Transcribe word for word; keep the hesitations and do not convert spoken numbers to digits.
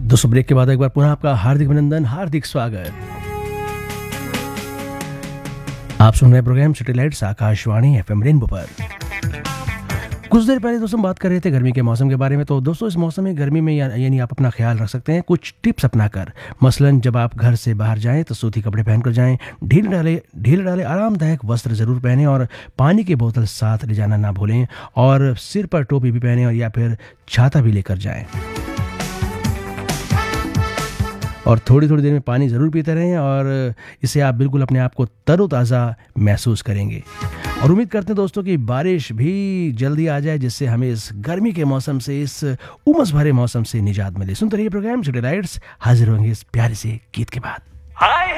दोस्तों ब्रेक के बाद एक बार पुनः आपका हार्दिक अभिनंदन, हार्दिक स्वागत। आप सुन रहे programme city lights Akashvani FM rainbow पर। कुछ देर पहले दोस्तों बात कर रहे थे गर्मी के मौसम के बारे में। तो दोस्तों इस मौसम में गर्मी में या, यानी आप अपना ख्याल रख सकते हैं कुछ टिप्स अपनाकर। मसलन जब आप घर से बाहर जाएं तो सूती कपड़े पहनकर जाएं, ढीले डाले ढीले डाले आरामदायक वस्त्र जरूर पहनें और पानी की बोतल साथ ले जाना ना भूलें, और सिर पर टोपी भी पहनें और या फिर छाता भी लेकर जाएं। और थोड़ी थोड़ी देर में पानी ज़रूर पीते रहें, और इससे आप बिल्कुल अपने आप को तरोताज़ा महसूस करेंगे। और उम्मीद करते हैं दोस्तों कि बारिश भी जल्दी आ जाए, जिससे हमें इस गर्मी के मौसम से, इस उमस भरे मौसम से निजात मिले। सुनते रहिए प्रोग्राम सिटी लाइट्स, हाजिर होंगे इस प्यारे से गीत के बाद।